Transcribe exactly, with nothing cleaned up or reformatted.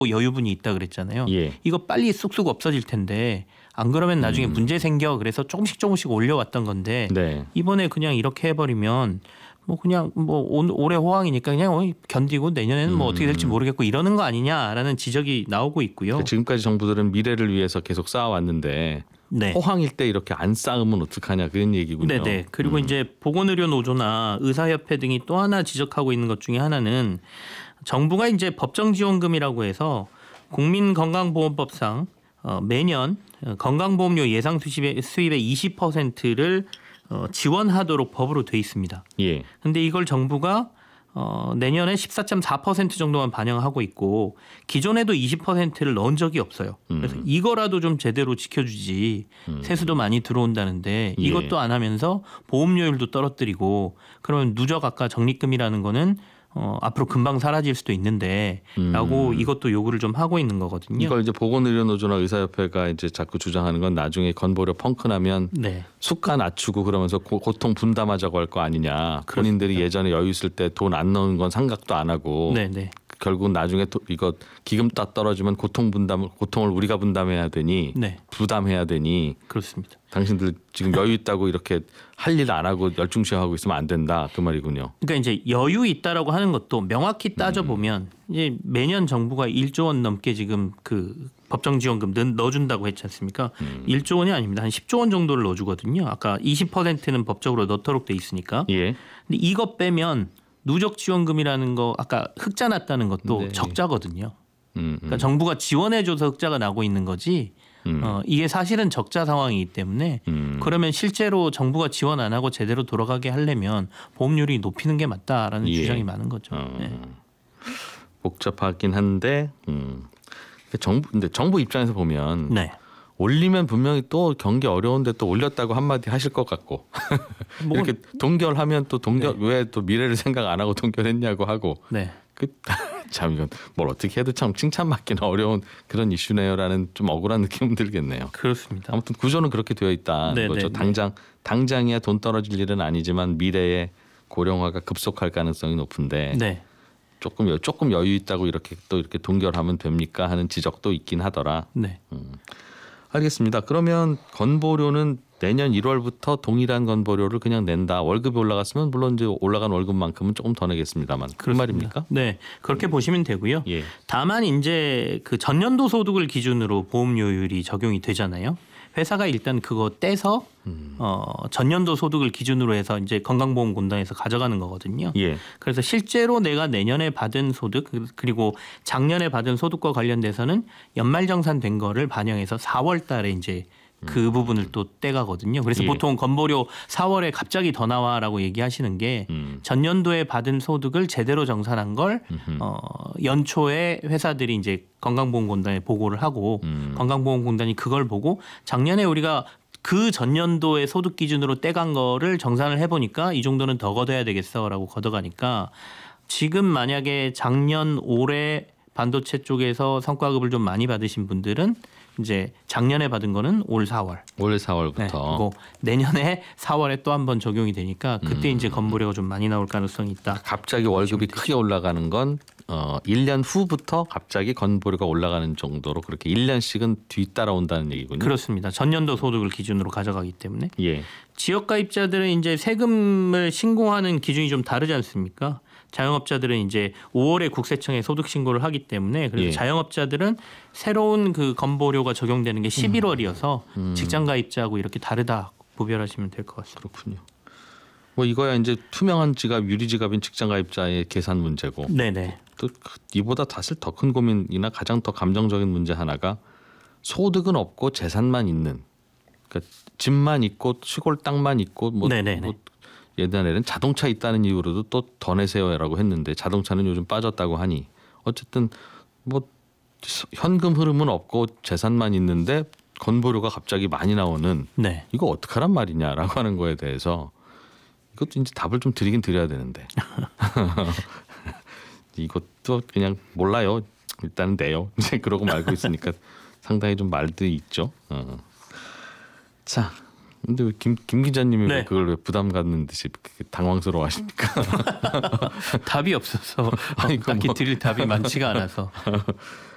여유분이 있다 그랬잖아요. 예. 이거 빨리 쑥쑥 없어질 텐데 안 그러면 나중에 음. 문제 생겨. 그래서 조금씩 조금씩 올려왔던 건데 네. 이번에 그냥 이렇게 해버리면 뭐 그냥 뭐 올해 호황이니까 그냥 견디고 내년에는 뭐 어떻게 될지 모르겠고 이러는 거 아니냐라는 지적이 나오고 있고요. 그러니까 지금까지 정부들은 미래를 위해서 계속 쌓아왔는데 네. 호황일 때 이렇게 안 쌓으면 어떡하냐 그런 얘기군요. 네네. 그리고 음. 이제 보건의료노조나 의사협회 등이 또 하나 지적하고 있는 것 중에 하나는 정부가 이제 법정지원금이라고 해서 국민건강보험법상 어, 매년 건강보험료 예상 수입의, 수입의 이십 퍼센트를 어, 지원하도록 법으로 돼 있습니다. 예. 근데 이걸 정부가 어, 내년에 십사 점 사 퍼센트 정도만 반영하고 있고 기존에도 이십 퍼센트를 넣은 적이 없어요. 그래서 음. 이거라도 좀 제대로 지켜주지. 음. 세수도 많이 들어온다는데 예. 이것도 안 하면서 보험료율도 떨어뜨리고 그러면 누적 아까 적립금이라는 거는 어, 앞으로 금방 사라질 수도 있는데 라고 음. 이것도 요구를 좀 하고 있는 거거든요. 이걸 이제 보건의료노조나 의사협회가 이제 자꾸 주장하는 건 나중에 건보료 펑크 나면 네. 수가 낮추고 그러면서 고, 고통 분담하자고 할 거 아니냐. 본인들이 예전에 여유 있을 때 돈 안 넣은 건 생각도 안 하고 네, 네. 결국 나중에 또 이거 기금 따 떨어지면 고통 분담 고통을 우리가 분담해야 되니 네. 부담해야 되니 그렇습니다. 당신들 지금 여유 있다고 이렇게 할 일 안 하고 열중시하고 있으면 안 된다 그 말이군요. 그러니까 이제 여유 있다라고 하는 것도 명확히 따져 보면 음. 이제 매년 정부가 일조 원 넘게 지금 그 법정지원금 넣어준다고 했지 않습니까? 음. 일조 원이 아닙니다. 한 십조 원 정도를 넣어주거든요. 아까 이십 퍼센트는 법적으로 넣도록 돼 있으니까. 예. 근데 이것 빼면 누적 지원금이라는 거 아까 흑자 났다는 것도 네. 적자거든요. 음, 음. 그러니까 정부가 지원해줘서 흑자가 나고 있는 거지. 음. 어, 이게 사실은 적자 상황이기 때문에 음. 그러면 실제로 정부가 지원 안 하고 제대로 돌아가게 하려면 보험료율이 높이는 게 맞다라는 예. 주장이 많은 거죠. 어. 네. 복잡하긴 한데 음. 정부 근데 정부 입장에서 보면 네. 올리면 분명히 또 경기 어려운데 또 올렸다고 한마디 하실 것 같고 뭐, 이렇게 동결하면 또 동결 네. 왜 또 미래를 생각 안 하고 동결했냐고 하고 네. 그 참 이건 뭘 어떻게 해도 참 칭찬받기는 어려운 그런 이슈네요라는 좀 억울한 느낌은 들겠네요. 그렇습니다. 아무튼 구조는 그렇게 되어 있다. 네, 거죠. 네, 당장 당장이야 돈 떨어질 일은 아니지만 미래에 고령화가 급속할 가능성이 높은데 네. 조금 여, 조금 여유 있다고 이렇게 또 이렇게 동결하면 됩니까 하는 지적도 있긴 하더라. 네. 음. 알겠습니다. 그러면 건보료는 내년 일월부터 동일한 건보료를 그냥 낸다. 월급이 올라갔으면 물론 이제 올라간 월급만큼은 조금 더 내겠습니다만 그 말입니까? 네, 그렇게 보시면 되고요. 예. 다만 이제 그 전년도 소득을 기준으로 보험료율이 적용이 되잖아요. 회사가 일단 그거 떼서 음. 어, 전년도 소득을 기준으로 해서 이제 건강보험공단에서 가져가는 거거든요. 예. 그래서 실제로 내가 내년에 받은 소득 그리고 작년에 받은 소득과 관련돼서는 연말정산된 거를 반영해서 사월 달에 이제 그 부분을 또 떼가거든요. 그래서 예. 보통 건보료 사월에 갑자기 더 나와라고 얘기하시는 게 음. 전년도에 받은 소득을 제대로 정산한 걸 어, 연초에 회사들이 이제 건강보험공단에 보고를 하고 음. 건강보험공단이 그걸 보고 작년에 우리가 그 전년도의 소득 기준으로 떼간 거를 정산을 해보니까 이 정도는 더 걷어야 되겠어라고 걷어가니까 지금 만약에 작년 올해 반도체 쪽에서 성과급을 좀 많이 받으신 분들은 이제 작년에 받은 거는 올 사월. 올 네, 사월부터. 그리고 내년에 사월에 또 한 번 적용이 되니까 그때 음. 이제 건보료가 좀 많이 나올 가능성이 있다. 갑자기 월급이 크게 올라가는 건 어, 일 년 후부터 갑자기 건보료가 올라가는 정도로 그렇게 일 년씩은 뒤따라온다는 얘기군요. 그렇습니다. 전년도 소득을 기준으로 가져가기 때문에 예. 지역가입자들은 이제 세금을 신고하는 기준이 좀 다르지 않습니까? 자영업자들은 이제 오월에 국세청에 소득 신고를 하기 때문에 그래서 예. 자영업자들은 새로운 그 건보료가 적용되는 게 십일월이어서 음. 직장가입자하고 이렇게 다르다 구별하시면 될 것 같습니다. 그렇군요. 뭐 이거야 이제 투명한 지갑, 유리 지갑인 직장가입자의 계산 문제고. 네네. 또 이보다 사실 더 큰 고민이나 가장 더 감정적인 문제 하나가 소득은 없고 재산만 있는. 그러니까 집만 있고 시골 땅만 있고 뭐, 뭐 예전에는 자동차 있다는 이유로도 또 더 내세요라고 했는데 자동차는 요즘 빠졌다고 하니 어쨌든 뭐 현금 흐름은 없고 재산만 있는데 건보료가 갑자기 많이 나오는 네. 이거 어떡하란 말이냐라고 하는 거에 대해서 이것도 이제 답을 좀 드리긴 드려야 되는데 이것도 그냥 몰라요. 일단은 내요. 이제 그러고 말고 있으니까 상당히 좀 말도 있죠. 어. 자. 근데 왜 김, 김 기자님이 네. 왜 그걸 왜 부담 갖는 듯이 당황스러워 하십니까? 답이 없어서 아니, 딱히 뭐. 드릴 답이 많지가 않아서.